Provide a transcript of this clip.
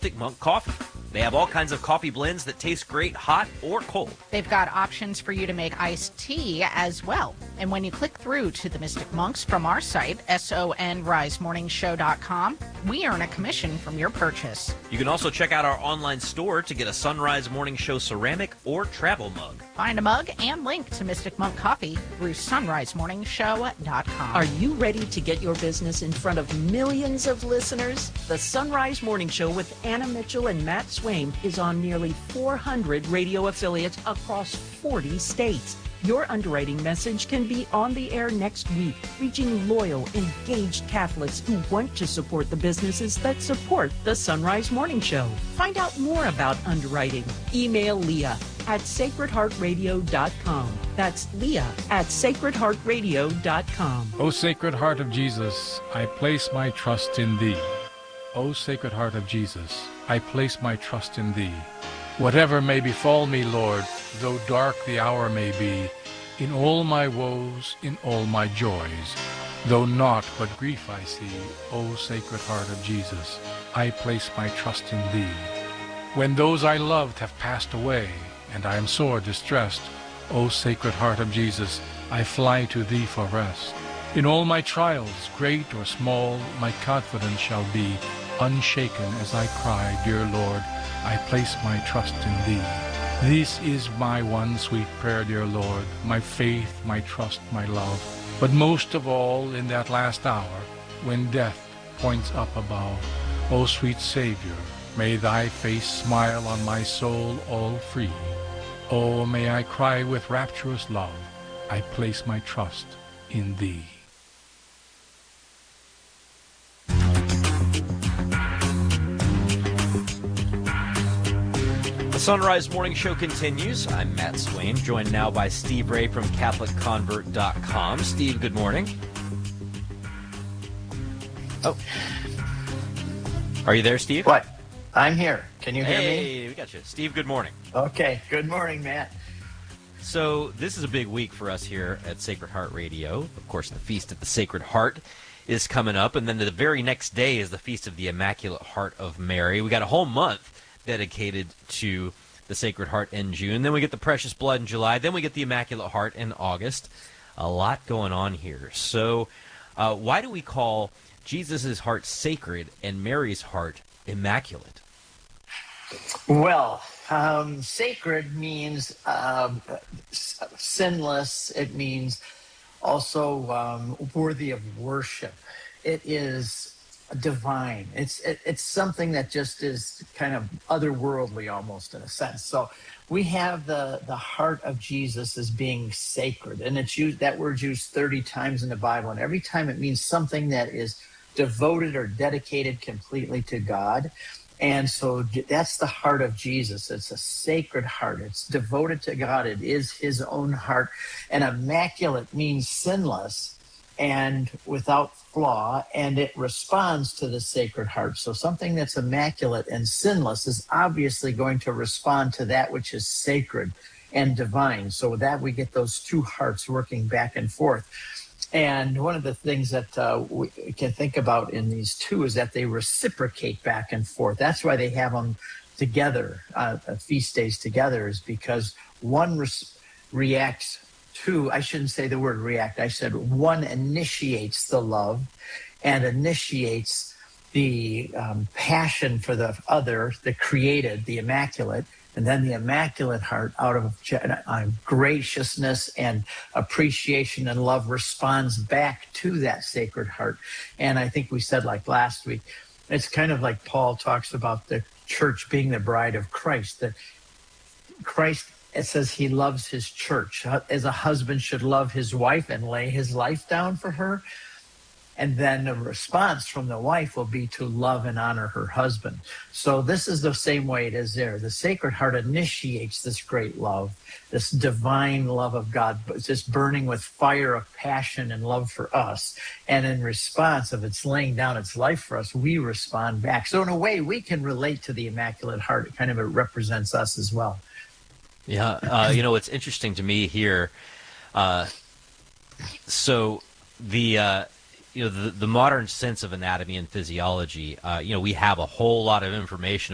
Mystic Monk Coffee. They have all kinds of coffee blends that taste great hot or cold. They've got options for you to make iced tea as well. And when you click through to the Mystic Monks from our site, sonrisemorningshow.com, we earn a commission from your purchase. You can also check out our online store to get a Sunrise Morning Show ceramic or travel mug. Find a mug and link to Mystic Monk Coffee through sonrisemorningshow.com. Are you ready to get your business in front of millions of listeners? The Sunrise Morning Show with Anna Mitchell and Matt Swain is on nearly 400 radio affiliates across 40 states. Your underwriting message can be on the air next week, reaching loyal, engaged Catholics who want to support the businesses that support the Sunrise Morning Show. Find out more about underwriting. Email Leah at sacredheartradio.com. That's Leah at sacredheartradio.com. O Sacred Heart of Jesus, I place my trust in Thee. O Sacred Heart of Jesus, I place my trust in Thee. Whatever may befall me, Lord, though dark the hour may be, in all my woes, in all my joys, though naught but grief I see, O Sacred Heart of Jesus, I place my trust in Thee. When those I loved have passed away, and I am sore distressed, O Sacred Heart of Jesus, I fly to Thee for rest. In all my trials, great or small, my confidence shall be unshaken as I cry, Dear Lord, I place my trust in Thee. This is my one sweet prayer, dear Lord, my faith, my trust, my love. But most of all, in that last hour, when death points up above, O sweet Savior, may Thy face smile on my soul all free. Oh, may I cry with rapturous love, I place my trust in Thee. The Sunrise Morning Show continues. I'm Matt Swain, joined now by Steve Ray from CatholicConvert.com. Steve, good morning. Oh. Are you there, Steve? What? I'm here. Can you hear me? Hey, we got you. Steve, good morning. Okay. Good morning, Matt. So this is a big week for us here at Sacred Heart Radio. Of course, the Feast of the Sacred Heart is coming up, and then the very next day is the Feast of the Immaculate Heart of Mary. We got a whole month dedicated to the Sacred Heart in June. Then we get the Precious Blood in July. Then we get the Immaculate Heart in August. A lot going on here. So why do we call Jesus' heart sacred and Mary's heart immaculate? Well, sacred means sinless. It means also worthy of worship. It is divine. It's something that just is kind of otherworldly almost in a sense. So we have the heart of Jesus as being sacred, and it's used, that word's used 30 times in the Bible, and every time it means something that is devoted or dedicated completely to God. And so that's the heart of Jesus. It's a sacred heart. It's devoted to God. It is his own heart. And immaculate means sinless and without flaw, and it responds to the Sacred Heart. So something that's immaculate and sinless is obviously going to respond to that which is sacred and divine. So with that, we get those two hearts working back and forth. And one of the things that we can think about in these two is that they reciprocate back and forth. That's why they have them together, feast days together, is because one reacts to, I shouldn't say the word react, I said one initiates the love and initiates the passion for the other, the created, the immaculate, and then the Immaculate Heart, out of graciousness and appreciation and love, responds back to that Sacred Heart. And I think we said, like last week, it's kind of like Paul talks about the church being the bride of Christ, that Christ, it says he loves his church, as a husband should love his wife and lay his life down for her. And then the response from the wife will be to love and honor her husband. So this is the same way it is there. The Sacred Heart initiates this great love, this divine love of God, just burning with fire of passion and love for us. And in response of its laying down its life for us, we respond back. So in a way, we can relate to the Immaculate Heart. It kind of represents us as well. Yeah, it's interesting to me here. So the modern sense of anatomy and physiology, we have a whole lot of information